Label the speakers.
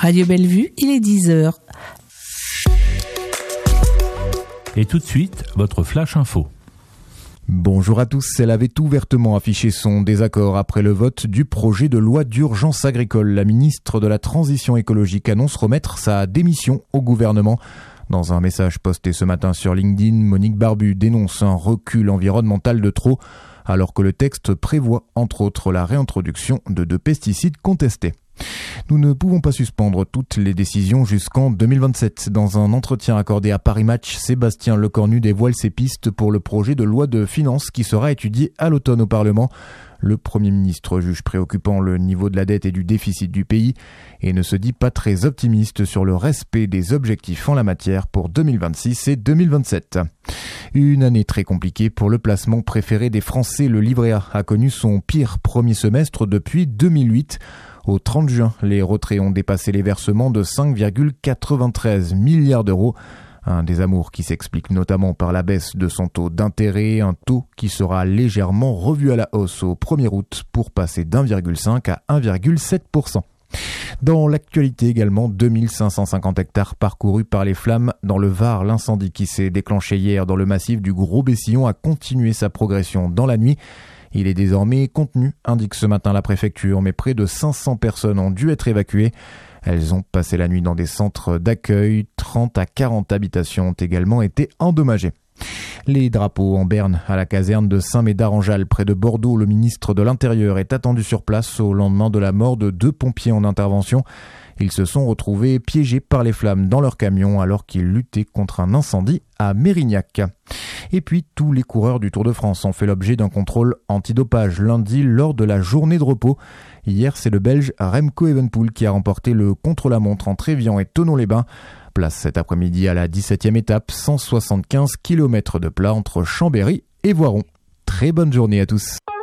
Speaker 1: Radio Bellevue, il est 10h.
Speaker 2: Et tout de suite, votre Flash Info.
Speaker 3: Bonjour à tous. Elle avait ouvertement affiché son désaccord après le vote du projet de loi d'urgence agricole. La ministre de la Transition écologique annonce remettre sa démission au gouvernement. Dans un message posté ce matin sur LinkedIn, Monique Barbu dénonce un recul environnemental de trop, alors que le texte prévoit entre autres la réintroduction de pesticides contestés. Nous ne pouvons pas suspendre toutes les décisions jusqu'en 2027. Dans un entretien accordé à Paris Match, Sébastien Lecornu dévoile ses pistes pour le projet de loi de finances qui sera étudié à l'automne au Parlement. Le Premier ministre juge préoccupant le niveau de la dette et du déficit du pays et ne se dit pas très optimiste sur le respect des objectifs en la matière pour 2026 et 2027. Une année très compliquée pour le placement préféré des Français. Le livret A connu son pire premier semestre depuis 2008. Au 30 juin, les retraits ont dépassé les versements de 5,93 milliards d'euros. Un désamour qui s'explique notamment par la baisse de son taux d'intérêt, un taux qui sera légèrement revu à la hausse au 1er août pour passer d'1,5 à 1,7%. Dans l'actualité également, 2550 hectares parcourus par les flammes dans le Var. L'incendie qui s'est déclenché hier dans le massif du Gros-Bessillon a continué sa progression dans la nuit. Il est désormais contenu, indique ce matin la préfecture, mais près de 500 personnes ont dû être évacuées. Elles ont passé la nuit dans des centres d'accueil. 30 à 40 habitations ont également été endommagées. Les drapeaux en berne à la caserne de Saint-Médard-en-Jalles, près de Bordeaux. Le ministre de l'Intérieur est attendu sur place au lendemain de la mort de 2 pompiers en intervention. Ils se sont retrouvés piégés par les flammes dans leur camion alors qu'ils luttaient contre un incendie à Mérignac. Et puis, tous les coureurs du Tour de France ont fait l'objet d'un contrôle antidopage lundi lors de la journée de repos. Hier, c'est le Belge Remco Evenepoel qui a remporté le contre-la-montre entre Évian et Thonon-les-Bains. Place cet après-midi à la 17e étape, 175 km de plat entre Chambéry et Voiron. Très bonne journée à tous.